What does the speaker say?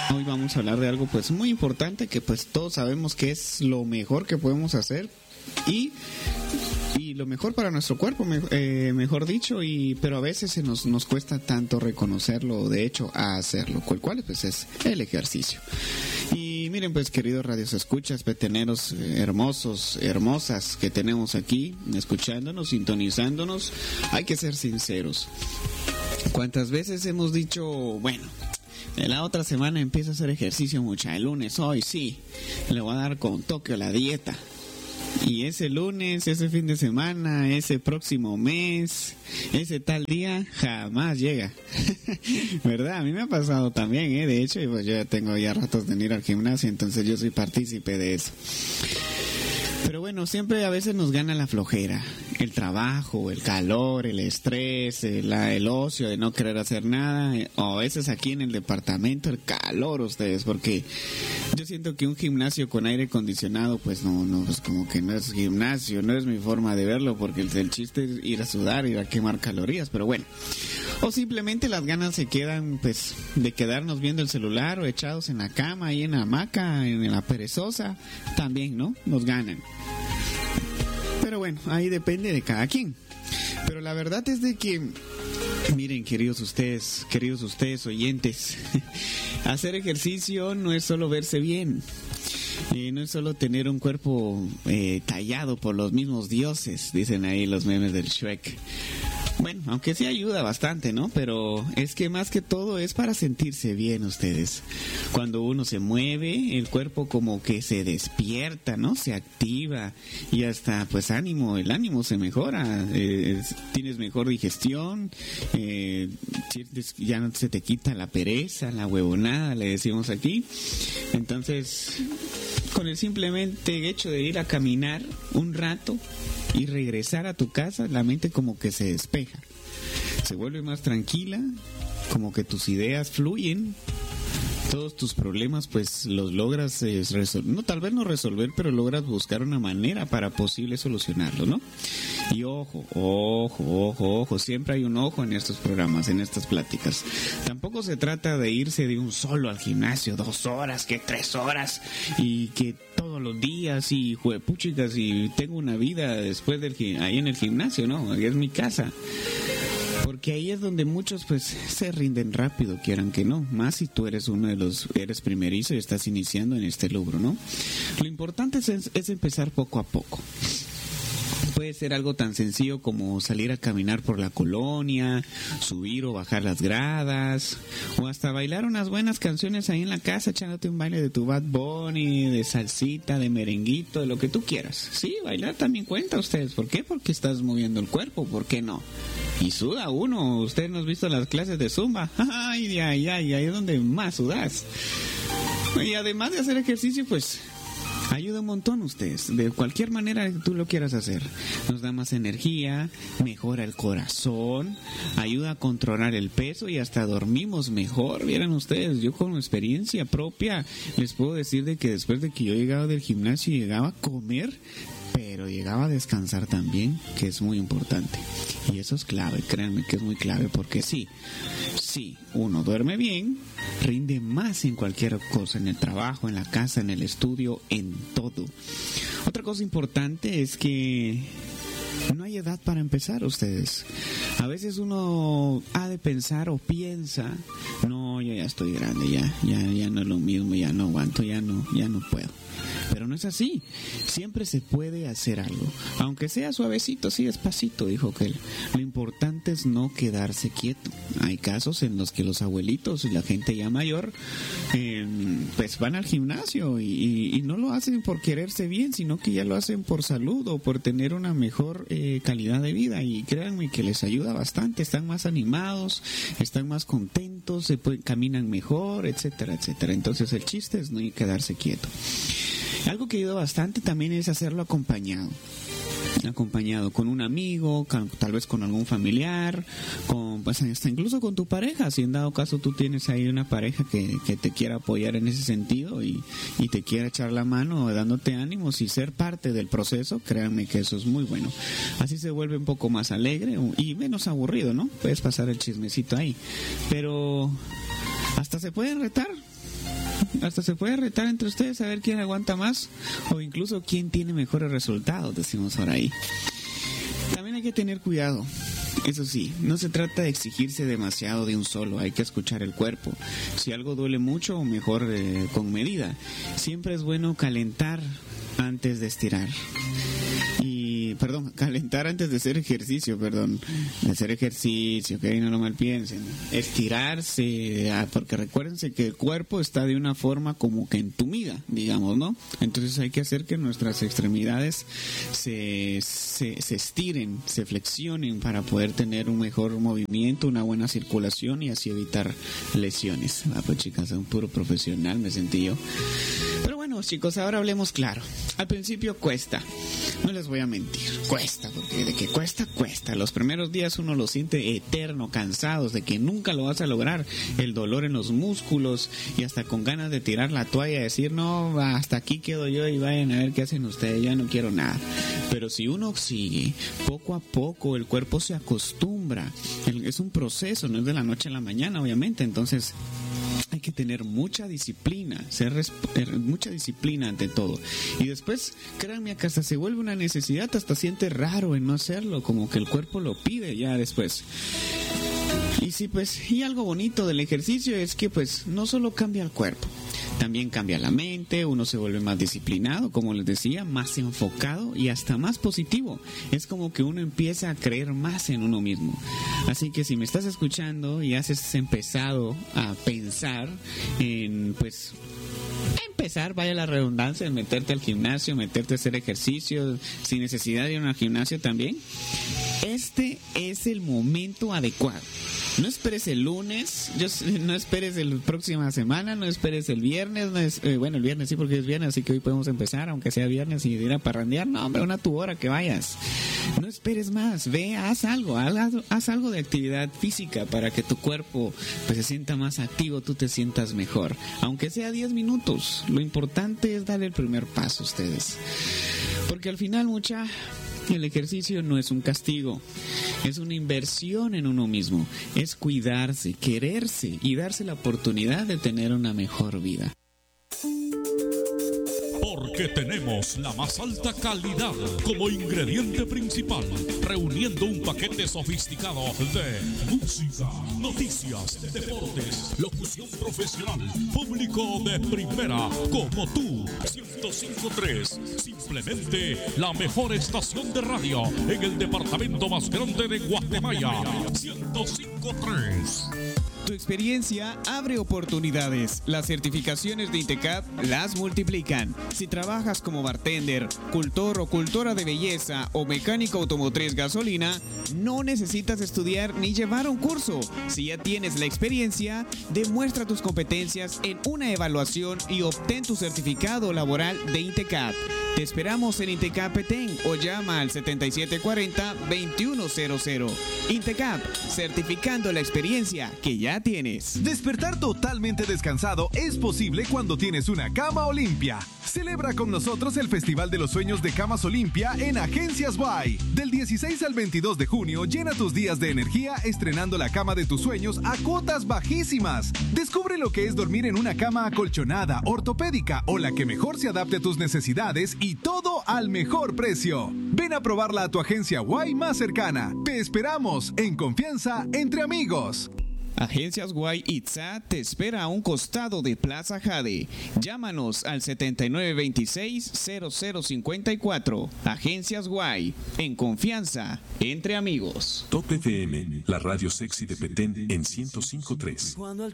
Hoy vamos a hablar de algo pues muy importante que pues todos sabemos que es lo mejor que podemos hacer y lo mejor para nuestro cuerpo, mejor dicho, pero a veces nos cuesta tanto reconocerlo, de hecho, a hacerlo, cual pues es el ejercicio. Y miren pues, queridos radioescuchas, peteneros hermosos, hermosas que tenemos aquí, escuchándonos, sintonizándonos, hay que ser sinceros. ¿Cuántas veces hemos dicho, bueno, la otra semana empiezo a hacer ejercicio mucha, el lunes, hoy sí, le voy a dar con toque a la dieta? Y ese lunes, ese fin de semana, ese próximo mes, ese tal día, jamás llega. ¿Verdad? A mí me ha pasado también, De hecho, pues yo ya tengo ratos de ir al gimnasio, entonces yo soy partícipe de eso. Pero bueno, siempre a veces nos gana la flojera, el trabajo, el calor, el estrés, el ocio de no querer hacer nada, o a veces aquí en el departamento el calor, ustedes, porque yo siento que un gimnasio con aire acondicionado, pues no, pues como que no es gimnasio, no es mi forma de verlo, porque el chiste es ir a sudar, ir a quemar calorías, pero bueno. O simplemente las ganas se quedan, pues, de quedarnos viendo el celular o echados en la cama, ahí en la hamaca, en la perezosa, también, ¿no? Nos ganan. Pero bueno, ahí depende de cada quien. Pero la verdad es de que, miren, queridos ustedes oyentes, hacer ejercicio no es solo verse bien. No es solo tener un cuerpo tallado por los mismos dioses, dicen ahí los memes del Shrek. Bueno, aunque sí ayuda bastante, ¿no? Pero es que más que todo es para sentirse bien, ustedes. Cuando uno se mueve, el cuerpo como que se despierta, ¿no? Se activa y hasta, pues, el ánimo se mejora. Tienes mejor digestión, ya no se te quita la pereza, la huevonada, le decimos aquí. Entonces, con el simplemente hecho de ir a caminar un rato y regresar a tu casa, la mente como que se despeja, se vuelve más tranquila, como que tus ideas fluyen, todos tus problemas pues los logras tal vez no resolver, pero logras buscar una manera para posible solucionarlo, ¿no? Y ojo, siempre hay un ojo en estos programas, en estas pláticas. Tampoco se trata de irse de un solo al gimnasio, 2 horas, que 3 horas, y que todos los días, y juepuchicas, y tengo una vida después ahí en el gimnasio, ¿no? Ahí es mi casa. Porque ahí es donde muchos pues se rinden rápido, quieran que no, más si tú eres eres primerizo y estás iniciando en este rubro, ¿no? Lo importante es empezar poco a poco. Puede ser algo tan sencillo como salir a caminar por la colonia, subir o bajar las gradas, o hasta bailar unas buenas canciones ahí en la casa, echándote un baile de tu Bad Bunny, de salsita, de merenguito, de lo que tú quieras. Sí, bailar también cuenta, ustedes. ¿Por qué? Porque estás moviendo el cuerpo, ¿por qué no? Y suda uno, ustedes no han visto las clases de Zumba. Ahí es donde más sudas. Y además de hacer ejercicio, pues ayuda un montón, ustedes, de cualquier manera que tú lo quieras hacer. Nos da más energía, mejora el corazón, ayuda a controlar el peso y hasta dormimos mejor. Vieran ustedes, yo con experiencia propia les puedo decir de que después de que yo llegaba del gimnasio llegaba a comer, pero llegaba a descansar también, que es muy importante. Y eso es clave, créanme que es muy clave, porque sí, uno duerme bien, rinde más en cualquier cosa, en el trabajo, en la casa, en el estudio, en todo. Otra cosa importante es que no hay edad para empezar, ustedes. A veces uno ha de pensar o piensa, no, yo ya estoy grande, ya no es lo mismo, ya no aguanto, ya no puedo. Pero no es así, siempre se puede hacer algo, aunque sea suavecito, sí, despacito, dijo aquel. Lo importante es no quedarse quieto. Hay casos en los que los abuelitos y la gente ya mayor pues van al gimnasio y no lo hacen por quererse bien, sino que ya lo hacen por salud o por tener una mejor calidad de vida, y créanme que les ayuda bastante, están más animados, están más contentos, caminan mejor, etcétera, etcétera. Entonces el chiste es no quedarse quieto. Algo que ayuda bastante también es hacerlo acompañado con un amigo, tal vez con algún familiar, pues hasta incluso con tu pareja, si en dado caso tú tienes ahí una pareja que te quiera apoyar en ese sentido y te quiera echar la mano dándote ánimos y ser parte del proceso. Créanme que eso es muy bueno. Así se vuelve un poco más alegre y menos aburrido, ¿no? Puedes pasar el chismecito ahí, pero hasta se pueden retar. Hasta se puede retar entre ustedes a ver quién aguanta más o incluso quién tiene mejores resultados, decimos por ahí. También hay que tener cuidado. Eso sí, no se trata de exigirse demasiado de un solo, hay que escuchar el cuerpo. Si algo duele mucho, mejor con medida. Siempre es bueno calentar antes de estirar. Calentar antes de hacer ejercicio, de hacer ejercicio, ok, no lo malpiensen. Estirarse, porque recuérdense que el cuerpo está de una forma como que entumida, digamos, ¿no? Entonces hay que hacer que nuestras extremidades se estiren, se flexionen para poder tener un mejor movimiento, una buena circulación y así evitar lesiones. Pues chicas, un puro profesional me sentí yo. Pero bueno, chicos, ahora hablemos claro. Al principio cuesta, no les voy a mentir, cuesta, porque de que cuesta. Los primeros días uno lo siente eterno, cansados de que nunca lo vas a lograr, el dolor en los músculos y hasta con ganas de tirar la toalla y decir, no, hasta aquí quedo yo y vayan a ver qué hacen ustedes, ya no quiero nada. Pero si uno sigue, poco a poco el cuerpo se acostumbra, es un proceso, no es de la noche a la mañana, obviamente, entonces hay que tener mucha disciplina, mucha disciplina ante todo. Y después, créanme, que hasta se vuelve una necesidad, hasta siente raro en no hacerlo, como que el cuerpo lo pide ya después. Y sí, pues, y algo bonito del ejercicio es que pues no solo cambia el cuerpo, también cambia la mente, uno se vuelve más disciplinado, como les decía, más enfocado y hasta más positivo. Es como que uno empieza a creer más en uno mismo. Así que si me estás escuchando y has empezado a pensar en, pues, vaya la redundancia, en meterte al gimnasio, meterte a hacer ejercicio, sin necesidad de ir al gimnasio también, este es el momento adecuado. No esperes el lunes, no esperes la próxima semana, no esperes el viernes, bueno, el viernes sí porque es viernes, así que hoy podemos empezar, aunque sea viernes y ir a parrandear, no hombre, una tu hora que vayas. No esperes más, ve, haz algo de actividad física para que tu cuerpo pues se sienta más activo, tú te sientas mejor, aunque sea 10 minutos, lo importante es dar el primer paso ustedes, porque al final el ejercicio no es un castigo, es una inversión en uno mismo, es cuidarse, quererse y darse la oportunidad de tener una mejor vida. Porque tenemos la más alta calidad como ingrediente principal, reuniendo un paquete sofisticado de música, noticias, deportes, locución profesional, público de primera, como tú. 105.3, simplemente la mejor estación de radio en el departamento más grande de Guatemala. 105.3. Tu experiencia abre oportunidades. Las certificaciones de INTECAP las multiplican. Si trabajas como bartender, cultor o cultora de belleza o mecánico automotriz gasolina, no necesitas estudiar ni llevar un curso. Si ya tienes la experiencia, demuestra tus competencias en una evaluación y obtén tu certificado laboral de INTECAP. Te esperamos en INTECAP Petén o llama al 7740-2100. INTECAP, certificando la experiencia que ya tienes. Despertar totalmente descansado es posible cuando tienes una cama Olimpia. Celebra con nosotros el Festival de los Sueños de Camas Olimpia en Agencias Guay. Del 16 al 22 de junio, llena tus días de energía estrenando la cama de tus sueños a cuotas bajísimas. Descubre lo que es dormir en una cama acolchonada, ortopédica o la que mejor se adapte a tus necesidades y todo al mejor precio. Ven a probarla a tu agencia Guay más cercana. Te esperamos en Confianza entre amigos. Agencias Guay Itza te espera a un costado de Plaza Jade. Llámanos al 7926-0054. Agencias Guay, en confianza, entre amigos. Top FM, la radio sexy de Petén en 105.3.